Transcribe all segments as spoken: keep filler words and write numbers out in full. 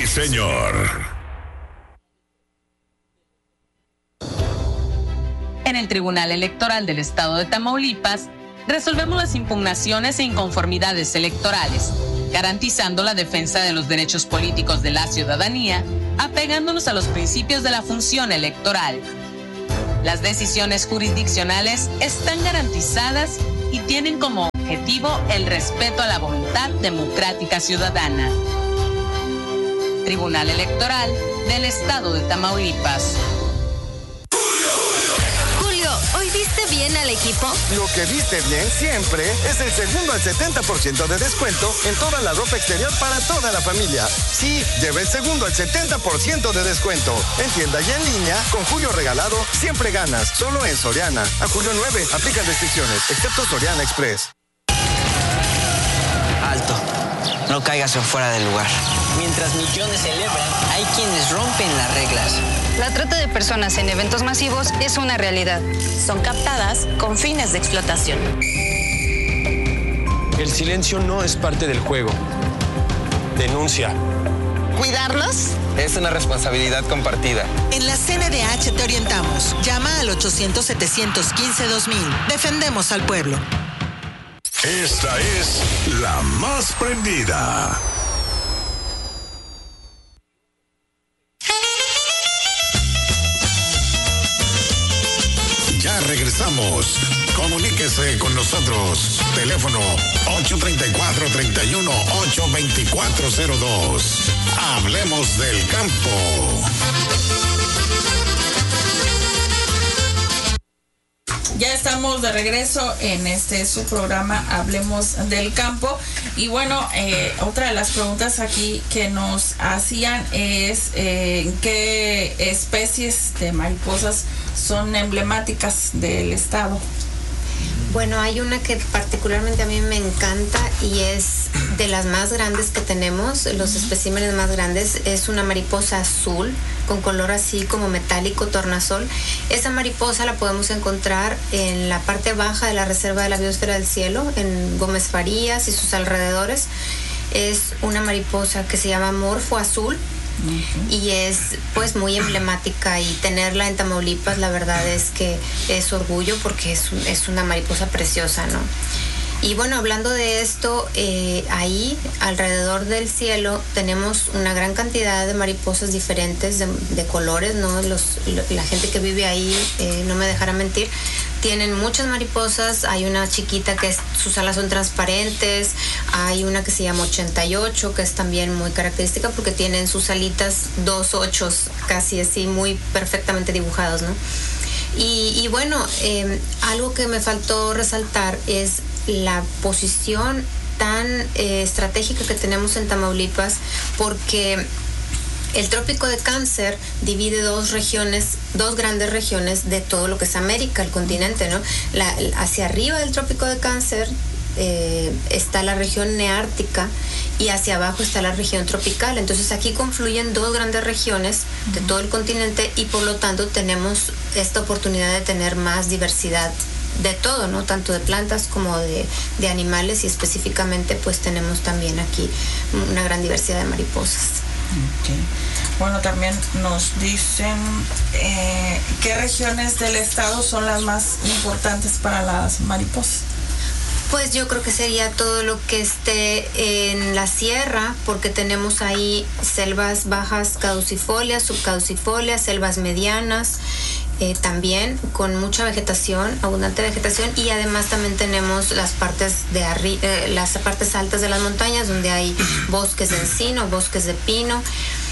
señor. En el Tribunal Electoral del Estado de Tamaulipas, resolvemos las impugnaciones e inconformidades electorales, garantizando la defensa de los derechos políticos de la ciudadanía, apegándonos a los principios de la función electoral. Las decisiones jurisdiccionales están garantizadas y tienen como objetivo el respeto a la voluntad democrática ciudadana. Tribunal Electoral del Estado de Tamaulipas. ¿Hoy viste bien al equipo? Lo que viste bien siempre es el segundo al setenta por ciento de descuento en toda la ropa exterior para toda la familia. Sí, lleva el segundo al setenta por ciento de descuento. En tienda y en línea, con Julio regalado, siempre ganas. Solo en Soriana. A julio nueve, aplican restricciones, excepto Soriana Express. Alto. No caigas en fuera del lugar. Mientras millones celebran, hay quienes rompen las reglas. La trata de personas en eventos masivos es una realidad. Son captadas con fines de explotación. El silencio no es parte del juego. Denuncia. ¿Cuidarnos? Es una responsabilidad compartida. En la C N D H te orientamos. Llama al ochocientos, setecientos quince, dos mil. Defendemos al pueblo. Esta es la más prendida. Ya regresamos. Comuníquese con nosotros. Teléfono ocho tres cuatro, tres uno, ocho dos cuatro cero dos. Hablemos del campo. Ya estamos de regreso en este su programa Hablemos del Campo. Y bueno, eh, otra de las preguntas aquí que nos hacían es eh, ¿qué especies de mariposas son emblemáticas del estado? Bueno, hay una que particularmente a mí me encanta y es de las más grandes que tenemos, los especímenes más grandes. Es una mariposa azul con color así como metálico, tornasol. Esa mariposa la podemos encontrar en la parte baja de la Reserva de la Biosfera del Cielo, en Gómez Farías y sus alrededores. Es una mariposa que se llama morfo azul. Uh-huh. Y es pues muy emblemática, y tenerla en Tamaulipas la verdad es que es orgullo porque es, es una mariposa preciosa, ¿no? Y bueno, hablando de esto, eh, ahí alrededor del cielo tenemos una gran cantidad de mariposas diferentes de, de colores, ¿no? Los, la gente que vive ahí, eh, no me dejará mentir, tienen muchas mariposas. Hay una chiquita que es, sus alas son transparentes, hay una que se llama ochenta y ocho, que es también muy característica porque tienen sus alitas dos ochos, casi así, muy perfectamente dibujados, ¿no? Y, y bueno, eh, algo que me faltó resaltar es la posición tan eh, estratégica que tenemos en Tamaulipas, porque el trópico de Cáncer divide dos regiones, dos grandes regiones de todo lo que es América, el continente, ¿no? La, hacia arriba del trópico de Cáncer eh, está la región neártica y hacia abajo está la región tropical. Entonces aquí confluyen dos grandes regiones de todo el continente y por lo tanto tenemos esta oportunidad de tener más diversidad de todo, ¿no? Tanto de plantas como de, de animales, y específicamente pues tenemos también aquí una gran diversidad de mariposas. Okay. Bueno, también nos dicen eh, qué regiones del estado son las más importantes para las mariposas. Pues yo creo que sería todo lo que esté en la sierra, porque tenemos ahí selvas bajas caducifolias, subcaducifolias, selvas medianas, eh, también con mucha vegetación, abundante vegetación, y además también tenemos las partes de arri- eh, las partes altas de las montañas donde hay bosques de encino, bosques de pino,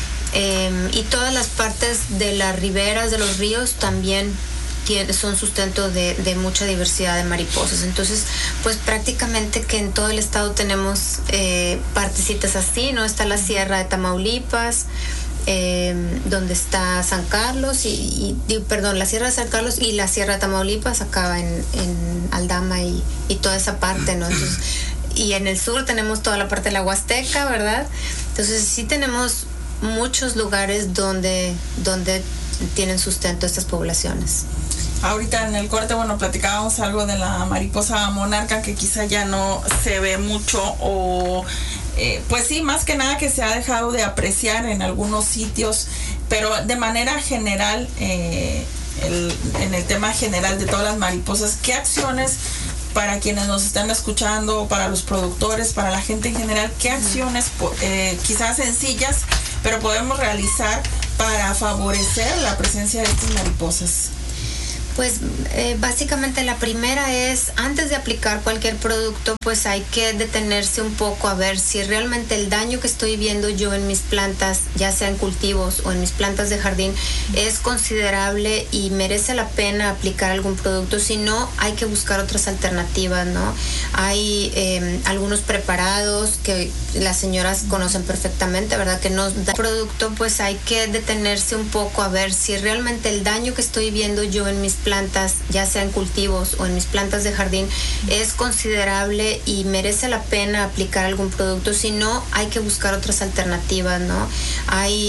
eh, y todas las partes de las riberas de los ríos también son sustento de, de mucha diversidad de mariposas. Entonces, pues prácticamente que en todo el estado tenemos eh, partecitas así, ¿no? Está la Sierra de Tamaulipas, eh, donde está San Carlos, y, y, perdón, la Sierra de San Carlos y la Sierra de Tamaulipas acaba en, en Aldama y, y toda esa parte, ¿no? Entonces, y en el sur tenemos toda la parte de la Huasteca, ¿verdad? Entonces sí tenemos muchos lugares donde, donde tienen sustento estas poblaciones. Ahorita en el corte, bueno, platicábamos algo de la mariposa monarca, que quizá ya no se ve mucho, o eh, pues sí, más que nada que se ha dejado de apreciar en algunos sitios, pero de manera general, eh, el, en el tema general de todas las mariposas, ¿qué acciones para quienes nos están escuchando, para los productores, para la gente en general, qué acciones eh, quizás sencillas, pero podemos realizar para favorecer la presencia de estas mariposas? Pues eh, básicamente la primera es, antes de aplicar cualquier producto, pues hay que detenerse un poco a ver si realmente el daño que estoy viendo yo en mis plantas, ya sea en cultivos o en mis plantas de jardín, es considerable y merece la pena aplicar algún producto. Si no, hay que buscar otras alternativas, ¿no? Hay eh, algunos preparados que las señoras conocen perfectamente, ¿verdad? Que nos da producto, pues hay que detenerse un poco a ver si realmente el daño que estoy viendo yo en mis plantas, ya sea en cultivos o en mis plantas de jardín, es considerable y merece la pena aplicar algún producto. Si no, hay que buscar otras alternativas, ¿no? Hay